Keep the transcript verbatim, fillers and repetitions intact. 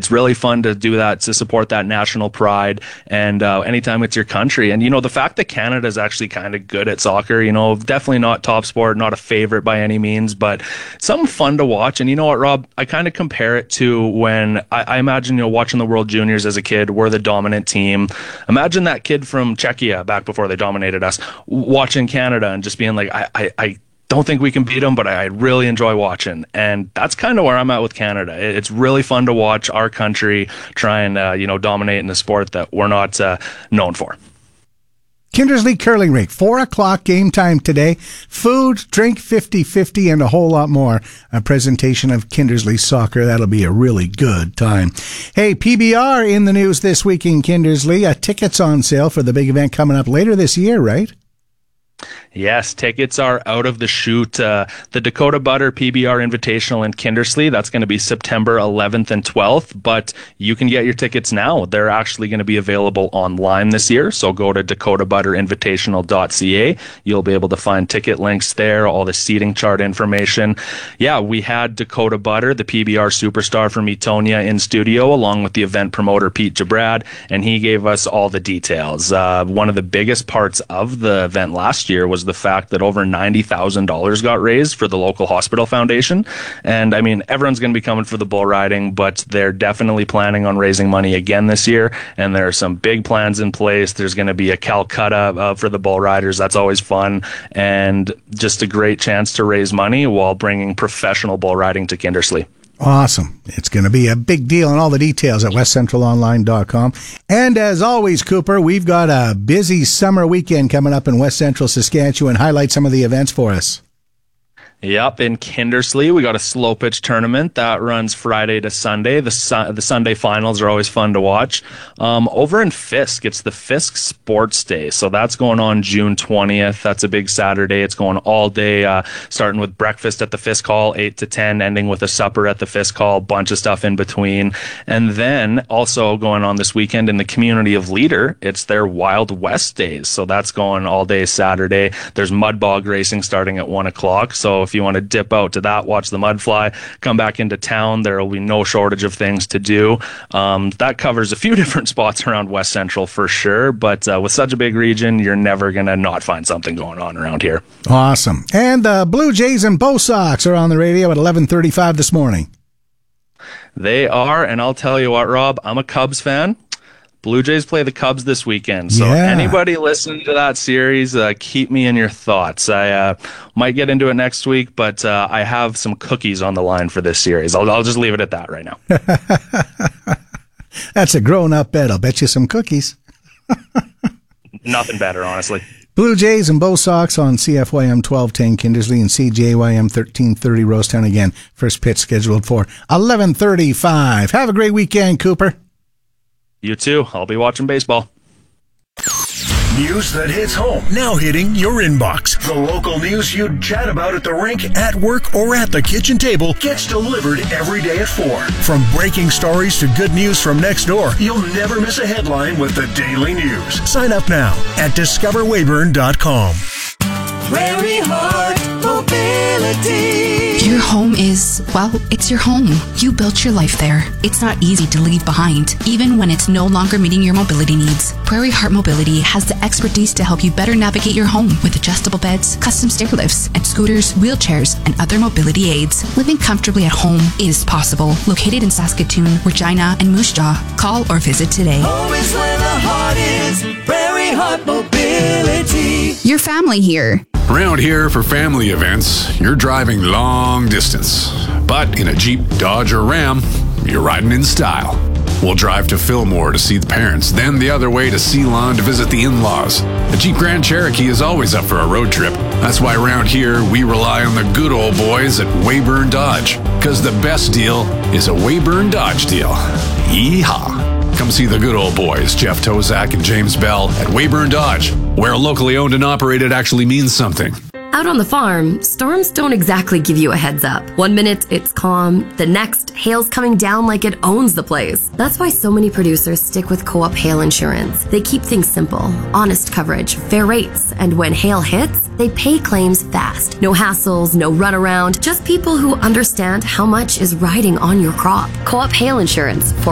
it's really fun to do that, to support that national pride, and uh, anytime it's your country. And, you know, the fact that Canada is actually kind of good at soccer, you know, definitely not top sport, not a favorite by any means, but something fun to watch. And you know what, Rob, I kind of compare it to when I, I imagine, you know, watching the World Juniors as a kid, we're the dominant team. Imagine that kid from Czechia back before they dominated us watching Canada and just being like, I, I, I don't think we can beat them, but I really enjoy watching. And that's kind of where I'm at with Canada. It's really fun to watch our country try and, uh, you know, dominate in a sport that we're not uh, known for. Kindersley Curling Rink, four o'clock game time today. Food, drink, fifty-fifty, and a whole lot more. A presentation of Kindersley Soccer. That'll be a really good time. Hey, P B R in the news this week in Kindersley. Uh, tickets on sale for the big event coming up later this year, right? Yes, tickets are out of the chute. Uh, the Dakota Butter P B R Invitational in Kindersley, that's going to be September eleventh and twelfth, but you can get your tickets now. They're actually going to be available online this year, so go to dakota butter invitational dot c a. You'll be able to find ticket links there, all the seating chart information. Yeah, we had Dakota Butter, the P B R superstar from Etonia, in studio, along with the event promoter Pete Jabrad, and he gave us all the details. Uh, one of the biggest parts of the event last year was the fact that over ninety thousand dollars got raised for the local hospital foundation. And I mean, everyone's going to be coming for the bull riding, but they're definitely planning on raising money again this year. And there are some big plans in place. There's going to be a Calcutta uh, for the bull riders. That's always fun. And just a great chance to raise money while bringing professional bull riding to Kindersley. Awesome. It's going to be a big deal, and all the details at west central online dot com. And as always, Cooper, we've got a busy summer weekend coming up in West Central Saskatchewan. Highlight some of the events for us. Yep, in Kindersley, we got a slow pitch tournament that runs Friday to Sunday. The su- the Sunday finals are always fun to watch. Um, over in Fisk, it's the Fisk Sports Day, so that's going on June twentieth. That's a big Saturday. It's going all day, uh, starting with breakfast at the Fisk Hall, eight to ten, ending with a supper at the Fisk Hall, bunch of stuff in between. And then also going on this weekend in the community of Leader, it's their Wild West Days, so that's going all day Saturday. There's mud bog racing starting at one o'clock, so if you want to dip out to that, watch the mud fly, come back into town, there will be no shortage of things to do. Um, that covers a few different spots around West Central for sure, but uh, with such a big region, you're never going to not find something going on around here. Awesome. And the Blue Jays and Bo Sox are on the radio at eleven thirty-five this morning. They are, and I'll tell you what, Rob, I'm a Cubs fan. Blue Jays play the Cubs this weekend, so yeah. Anybody listening to that series, uh, keep me in your thoughts. I uh, might get into it next week, but uh, I have some cookies on the line for this series. I'll, I'll just leave it at that right now. That's a grown-up bet. I'll bet you some cookies. Nothing better, honestly. Blue Jays and Bo Sox on C F Y M twelve ten Kindersley and C J Y M thirteen thirty Rosetown. Again, first pitch scheduled for eleven thirty-five. Have a great weekend, Cooper. You too. I'll be watching baseball. News that hits home. Now hitting your inbox. The local news you'd chat about at the rink, at work, or at the kitchen table gets delivered every day at four. From breaking stories to good news from next door, you'll never miss a headline with the Daily News. Sign up now at discover weyburn dot com. Prairie Heart Mobility. Your home is, well, it's your home. You built your life there. It's not easy to leave behind, even when it's no longer meeting your mobility needs. Prairie Heart Mobility has the expertise to help you better navigate your home with adjustable beds, custom stair lifts, and scooters, wheelchairs, and other mobility aids. Living comfortably at home is possible. Located in Saskatoon, Regina, and Moose Jaw. Call or visit today. Home is where the heart is. Prairie Heart Mobility. Your family here. Around here for family events, you're driving long distance. But in a Jeep, Dodge, or Ram, you're riding in style. We'll drive to Fillmore to see the parents, then the other way to Ceylon to visit the in-laws. The Jeep Grand Cherokee is always up for a road trip. That's why around here, we rely on the good old boys at Weyburn Dodge. Because the best deal is a Weyburn Dodge deal. Yeehaw! Come see the good old boys, Jeff Tozak and James Bell, at Weyburn Dodge, where locally owned and operated actually means something. Out on the farm, storms don't exactly give you a heads up. One minute it's calm, the next, hail's coming down like it owns the place. That's why so many producers stick with Co-op Hail Insurance. They keep things simple, honest coverage, fair rates, and when hail hits, they pay claims fast. No hassles, no runaround, just people who understand how much is riding on your crop. Co-op Hail Insurance,